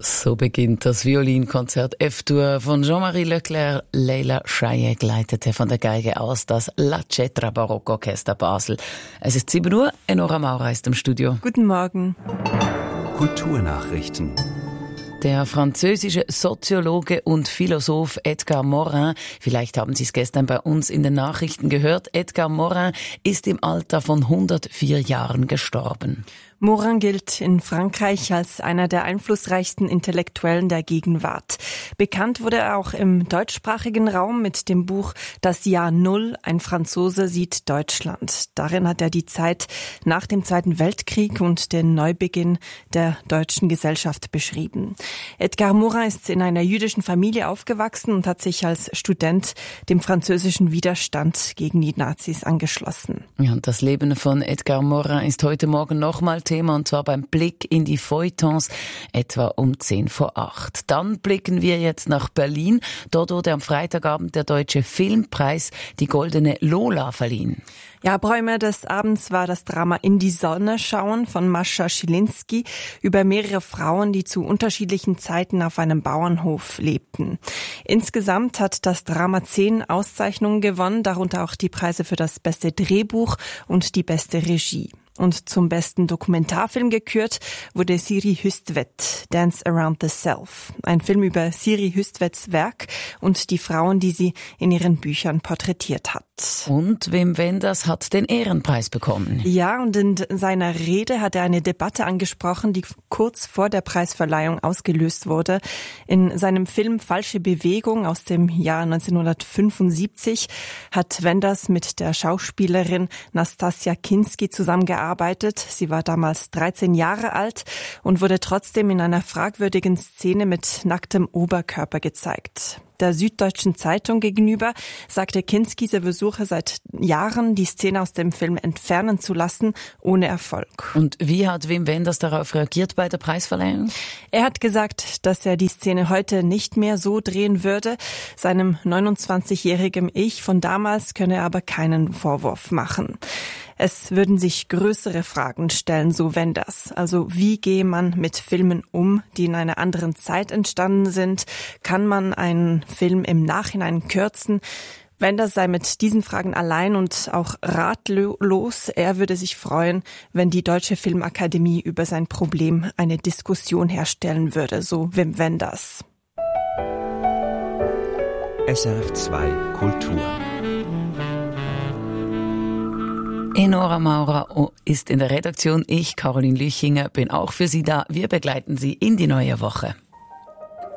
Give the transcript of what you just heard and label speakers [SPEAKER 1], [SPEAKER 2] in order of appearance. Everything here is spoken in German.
[SPEAKER 1] So beginnt das Violinkonzert F-Dur von Jean-Marie Leclerc. Leila Scheyek leitete von der Geige aus das La Cetra Barockorchester Basel. Es ist 7 Uhr, Enora Maurer ist im Studio.
[SPEAKER 2] Guten Morgen.
[SPEAKER 3] Kulturnachrichten.
[SPEAKER 1] Der französische Soziologe und Philosoph Edgar Morin, vielleicht haben Sie es gestern bei uns in den Nachrichten gehört, Edgar Morin ist im Alter von 104 Jahren gestorben.
[SPEAKER 2] Morin gilt in Frankreich als einer der einflussreichsten Intellektuellen der Gegenwart. Bekannt wurde er auch im deutschsprachigen Raum mit dem Buch Das Jahr Null, ein Franzose sieht Deutschland. Darin hat er die Zeit nach dem Zweiten Weltkrieg und den Neubeginn der deutschen Gesellschaft beschrieben. Edgar Morin ist in einer jüdischen Familie aufgewachsen und hat sich als Student dem französischen Widerstand gegen die Nazis angeschlossen.
[SPEAKER 1] Ja, und das Leben von Edgar Morin ist heute Morgen nochmal Thema, und zwar beim Blick in die Feuilletons, etwa um 7:50. Dann blicken wir jetzt nach Berlin. Dort wurde am Freitagabend der Deutsche Filmpreis, die Goldene Lola, verliehen.
[SPEAKER 2] Ja, Bräume des Abends war das Drama In die Sonne schauen von Mascha Schilinski über mehrere Frauen, die zu unterschiedlichen Zeiten auf einem Bauernhof lebten. Insgesamt hat das Drama 10 Auszeichnungen gewonnen, darunter auch die Preise für das beste Drehbuch und die beste Regie. Und zum besten Dokumentarfilm gekürt wurde Siri Hustvedt, Dance Around the Self. Ein Film über Siri Hustvedts Werk und die Frauen, die sie in ihren Büchern porträtiert hat.
[SPEAKER 1] Und Wim Wenders hat den Ehrenpreis bekommen.
[SPEAKER 2] Ja, und in seiner Rede hat er eine Debatte angesprochen, die kurz vor der Preisverleihung ausgelöst wurde. In seinem Film Falsche Bewegung aus dem Jahr 1975 hat Wenders mit der Schauspielerin Nastassja Kinski zusammengearbeitet. Sie war damals 13 Jahre alt und wurde trotzdem in einer fragwürdigen Szene mit nacktem Oberkörper gezeigt. Der Süddeutschen Zeitung gegenüber sagte Kinski, sie versuche seit Jahren, die Szene aus dem Film entfernen zu lassen, ohne Erfolg.
[SPEAKER 1] Und wie hat Wim Wenders darauf reagiert bei der Preisverleihung?
[SPEAKER 2] Er hat gesagt, dass er die Szene heute nicht mehr so drehen würde. Seinem 29-jährigen Ich von damals könne er aber keinen Vorwurf machen. Es würden sich größere Fragen stellen, so Wenders. Also wie gehe man mit Filmen um, die in einer anderen Zeit entstanden sind? Kann man einen Film im Nachhinein kürzen? Wenders sei mit diesen Fragen allein und auch ratlos. Er würde sich freuen, wenn die Deutsche Filmakademie über sein Problem eine Diskussion herstellen würde, so Wim Wenders.
[SPEAKER 3] SRF2 Kultur.
[SPEAKER 1] Enora Maurer ist in der Redaktion. Ich, Caroline Lüchinger, bin auch für Sie da. Wir begleiten Sie in die neue Woche.